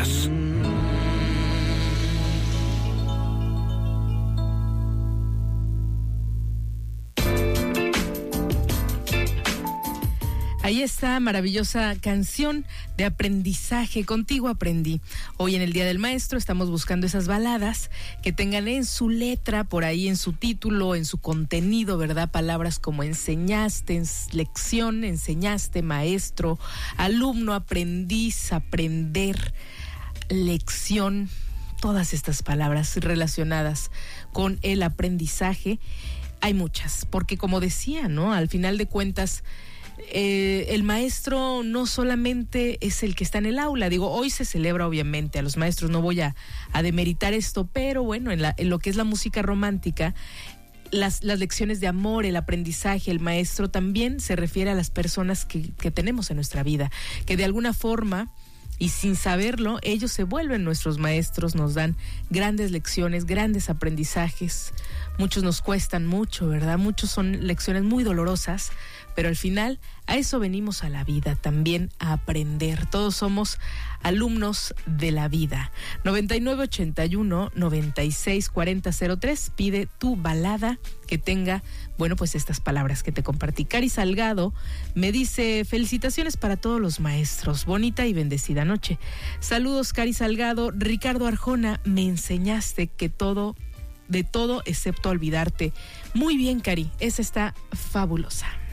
Notas. Ahí está, maravillosa canción de aprendizaje. Contigo aprendí. Hoy en el Día del Maestro estamos buscando esas baladas que tengan en su letra, por ahí en su título, en su contenido, ¿verdad? Palabras como enseñaste, lección, enseñaste, maestro, alumno, aprendiz, aprender, lección. Todas estas palabras relacionadas con el aprendizaje. Hay muchas, porque como decía, ¿no? Al final de cuentas, el maestro no solamente es el que está en el aula. Digo, hoy se celebra obviamente a los maestros, no voy a demeritar esto, pero bueno, en lo que es la música romántica, las lecciones de amor, el aprendizaje, el maestro también se refiere a las personas que tenemos en nuestra vida, que de alguna forma y sin saberlo, ellos se vuelven nuestros maestros, nos dan grandes lecciones, grandes aprendizajes. Muchos nos cuestan mucho, ¿verdad? Muchos son lecciones muy dolorosas, pero al final a eso venimos a la vida, también a aprender. Todos somos alumnos de la vida. 9981-964003, pide tu balada que tenga, bueno, pues estas palabras que te compartí. Cari Salgado me dice, felicitaciones para todos los maestros, bonita y bendecida noche. Saludos, Cari Salgado. Ricardo Arjona, me enseñaste que de todo excepto olvidarte. Muy bien, Cari, esa está fabulosa.